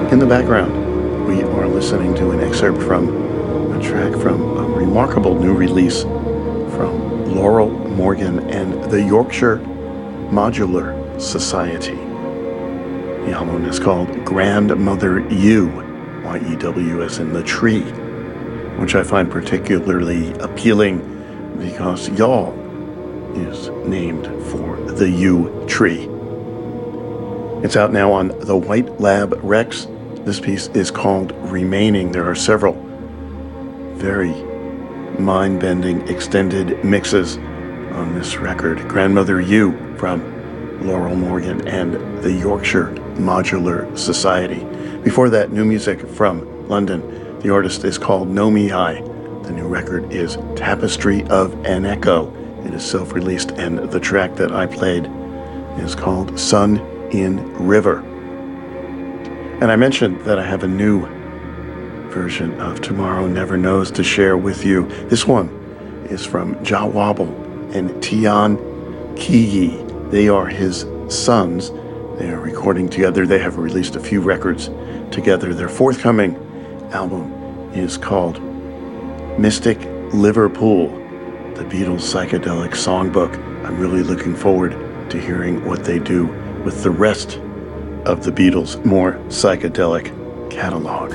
In the background, we are listening to an excerpt from a track from a remarkable new release from Laurel Morgan and the Yorkshire Modular Society. The album is called Grandmother Yew, Y-E-W as in the tree, which I find particularly appealing because y'all is named for the yew tree. It's out now on the White Lab Rex. This piece is called Remaining. There are several very mind-bending extended mixes on this record. Grandmother Yew from Laurel Morgan and the Yorkshire Modular Society. Before that, new music from London. The artist is called Nomihai. The new record is Tapestry of an Echo. It is self-released, and the track that I played is called Sun in River. And I mentioned that I have a new version of Tomorrow Never Knows to share with you. This one is from Jah Wobble and Tian Kiyi. They are his sons. They are recording together. They have released a few records together. Their forthcoming album is called Mystic Liverpool, the Beatles Psychedelic Songbook. I'm really looking forward to hearing what they do with the rest of the Beatles' more psychedelic catalog.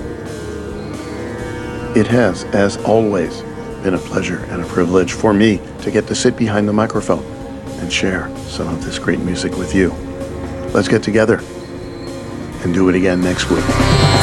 It has, as always, been a pleasure and a privilege for me to get to sit behind the microphone and share some of this great music with you. Let's get together and do it again next week.